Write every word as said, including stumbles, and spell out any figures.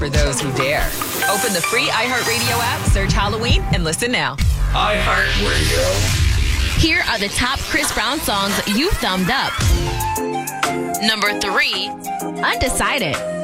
For those who dare. Open the free iHeartRadio app, search Halloween, and listen now. iHeartRadio. Here are the top Chris Brown songs you thumbed up. Number three, Undecided.